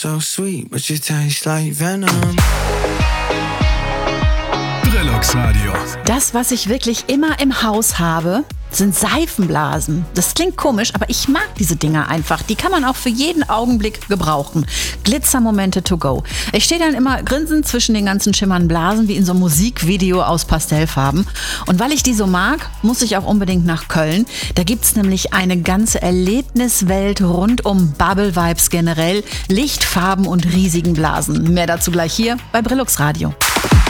so sweet, but you taste like venom. Brillux Radio. Das, was ich wirklich immer im Haus habe, sind Seifenblasen. Das klingt komisch, aber ich mag diese Dinger einfach. Die kann man auch für jeden Augenblick gebrauchen. Glitzermomente to go. Ich stehe dann immer grinsend zwischen den ganzen schimmernden Blasen, wie in so einem Musikvideo aus Pastellfarben. Und weil ich die so mag, muss ich auch unbedingt nach Köln. Da gibt's nämlich eine ganze Erlebniswelt rund um Bubble Vibes generell, Lichtfarben und riesigen Blasen. Mehr dazu gleich hier bei Brillux Radio.